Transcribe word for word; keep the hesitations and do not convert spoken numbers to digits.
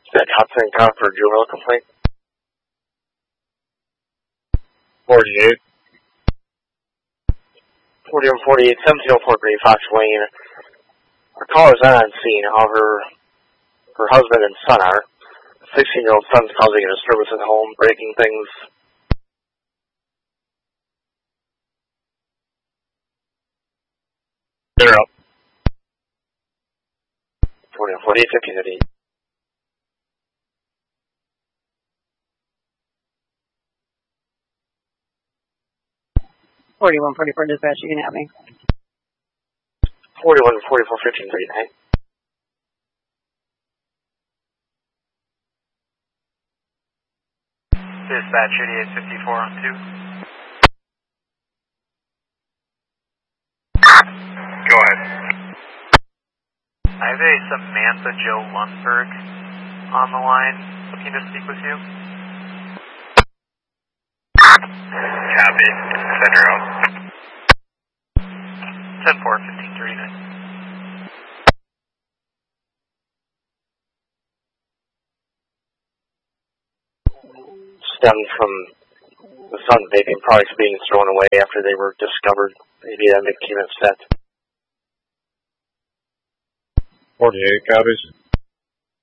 That Hudson Cop for juvenile complaint. forty-eight. forty-one forty-eight, seventeen oh four Green Fox Lane. Our caller is not on scene, however, her husband and son are. sixteen-year-old son's causing a disturbance at home, breaking things. They're up. forty-one forty-eight, fifteen fifty. forty-one forty-four dispatch, you can have me. forty-one forty-four, fifteen thirty-nine. Dispatch eighty-eight fifty-four on two. Go ahead. I have a Samantha Joe Lundberg on the line looking to speak with you. Copy. Send her out. ten four, fifteen thirty-nine. Stemmed from the son vaping products being thrown away after they were discovered. Maybe that became upset. forty-eight copies.